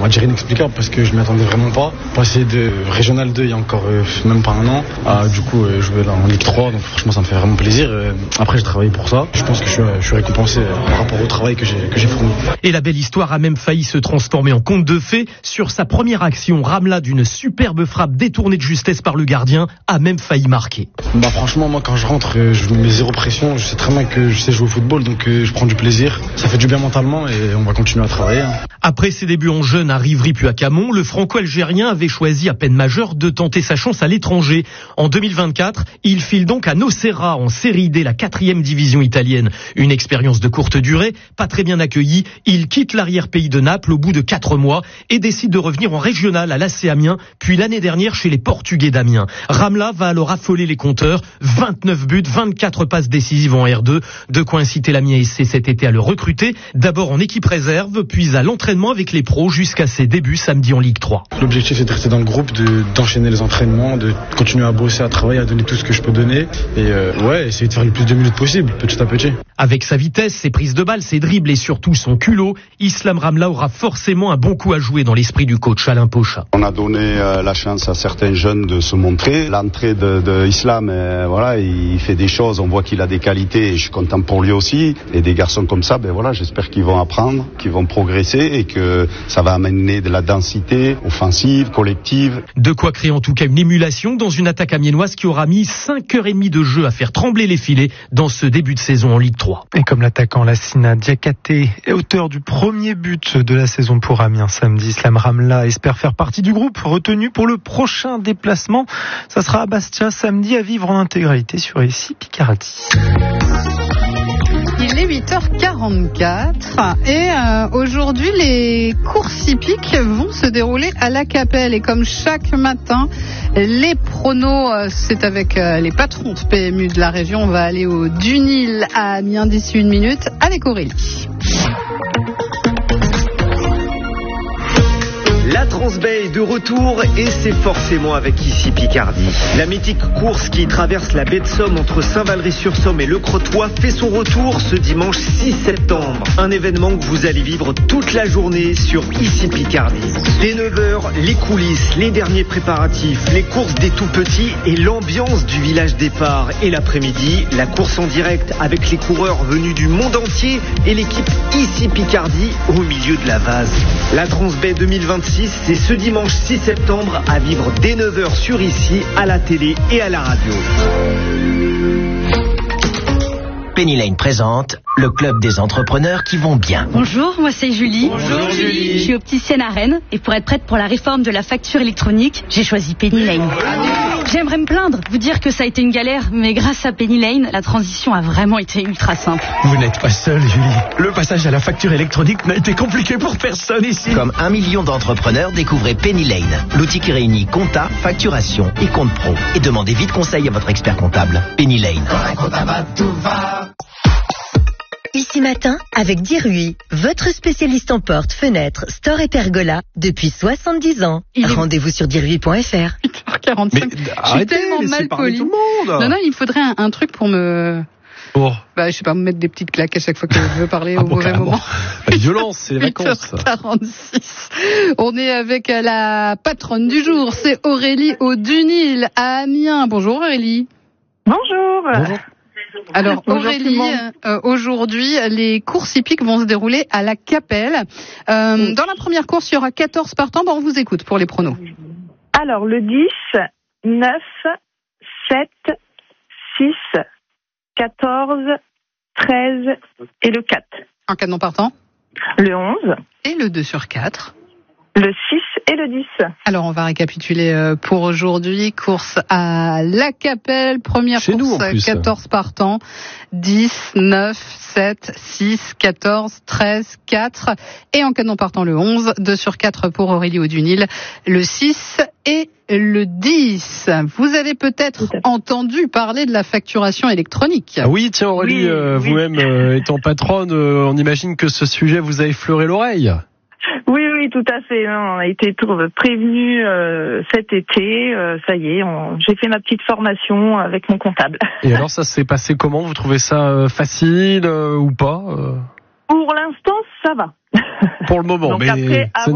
va dire inexplicable parce que je m'y attendais vraiment pas. Passer de Régional 2 il y a encore même pas un an à du coup jouer là en Ligue 3, donc franchement ça me fait vraiment plaisir. Après j'ai travaillé pour ça, je pense que je suis récompensé par rapport au travail que j'ai fourni. Et la belle histoire a même failli se transformer en conte de fées. Sur sa première action, Ramla, d'une superbe frappe détournée de justesse par le gardien, a même failli marquer. Franchement moi quand je rentre je me mets zéro pression, je sais très bien que je sais jouer au football, donc je prends du plaisir, ça fait du bien mentalement et on va continuer à travailler. Après ses débuts en jeune à Rivry puis à Camon, le franco-algérien avait choisi à peine majeur de tenter sa chance à l'étranger. En 2024, il file donc à Nocera en Série D, la 4e division italienne. Une expérience de courte durée, pas très bien accueillie. Il quitte l'arrière-pays de Naples au bout de 4 mois et décide de revenir en régional à l'AC Amiens, puis l'année dernière chez les Portugais d'Amiens. Ramla va alors affoler les compteurs, 29 buts, 24 passes décisives en R2, de quoi inciter l'Amiens SC cet été à le recruter, d'abord en équipe réserve, puis à l'entraînement avec les pros jusqu'à ses débuts samedi en Ligue 3. L'objectif c'est de rester dans le groupe, d'enchaîner les entraînements, de continuer à bosser, à travailler, à donner tout ce que je peux donner et essayer de faire le plus de minutes possible, petit à petit. Avec sa vitesse, ses prises de balles, ses dribbles et surtout son culot, Islam Ramla aura forcément un bon coup à jouer dans l'esprit du coach Alain Pocha. On a donné la chance à certains jeunes de se montrer. L'entrée de Islam, il fait des choses, on voit qu'il a des qualités et je suis content pour lui aussi. Et des garçons comme ça, j'espère qu'ils vont apprendre, qu'ils vont progresser et que ça va amener de la densité offensive, collective. De quoi créer en tout cas une émulation dans une attaque amiénoise qui aura mis 5h30 de jeu à faire trembler les filets dans ce début de saison en Ligue 3. Et comme l'attaquant Lassina Diakhaté est auteur du premier but de la saison pour Amiens samedi, Islam Ramla espère faire partie du groupe retenu pour le prochain déplacement. Ça sera à Bastia samedi, à vivre en intégralité sur ici Picardie. Il est 8h44 et aujourd'hui les courses hippiques vont se dérouler à la Capelle et comme chaque matin les pronos c'est avec les patrons de PMU de la région. On va aller au Dunil à Amiens d'ici une minute avec Aurélie. La Transbay est de retour et c'est forcément avec ici Picardie. La mythique course qui traverse la baie de Somme entre Saint-Valery-sur-Somme et Le Crotoy fait son retour ce dimanche 6 septembre. Un événement que vous allez vivre toute la journée sur ici Picardie. Dès 9h, les coulisses, les derniers préparatifs, les courses des tout petits et l'ambiance du village départ. Et l'après-midi, la course en direct avec les coureurs venus du monde entier et l'équipe ici Picardie au milieu de la vase. La Transbay 2026, c'est ce dimanche 6 septembre à vivre dès 9h sur ici, à la télé et à la radio. Penny Lane présente le club des entrepreneurs qui vont bien. Bonjour, moi c'est Julie. Bonjour Julie. Je suis opticienne à Rennes et pour être prête pour la réforme de la facture électronique, j'ai choisi Penny Lane. J'aimerais me plaindre, vous dire que ça a été une galère, mais grâce à Penny Lane, la transition a vraiment été ultra simple. Vous n'êtes pas seul, Julie. Le passage à la facture électronique n'a été compliqué pour personne ici. Comme 1 million d'entrepreneurs, découvrez Penny Lane, l'outil qui réunit compta, facturation et compte pro. Et demandez vite conseil à votre expert comptable. Penny Lane. Ici matin, avec Dirui, votre spécialiste en portes, fenêtres, store et pergola depuis 70 ans. Rendez-vous sur dirui.fr. 8h45. Je suis tellement mal polie. Non, il faudrait un truc pour me... je sais pas, me mettre des petites claques à chaque fois que je veux parler au mauvais moment. La violence, c'est les vacances. 8h46. On est avec la patronne du jour, c'est Aurélie au Dunil à Amiens. Bonjour Aurélie. Bonjour. Alors Aurélie, aujourd'hui, les courses hippiques vont se dérouler à la Capelle. Dans la première course, il y aura 14 partants. On vous écoute pour les pronos. Alors, le 10, 9, 7, 6, 14, 13 et le 4. En cas de non partant. Le 11. Et le 2 sur 4. Le 6 et le 10. Alors, on va récapituler pour aujourd'hui. Course à la Capelle. Première chez course, nous, 14 partants. 10, 9, 7, 6, 14, 13, 4. Et en cas de non partant, le 11. 2 sur 4 pour Aurélie au Dunil. Le 6 et le 10. Vous avez peut-être entendu parler de la facturation électronique. Ah oui, tiens Aurélie, vous-même étant patronne, on imagine que ce sujet vous a effleuré l'oreille. Oui, tout à fait. On a été prévenus cet été. Ça y est, j'ai fait ma petite formation avec mon comptable. Et alors, ça s'est passé comment ? Vous trouvez ça facile ou pas ? Pour l'instant, ça va. Pour le moment, donc mais après,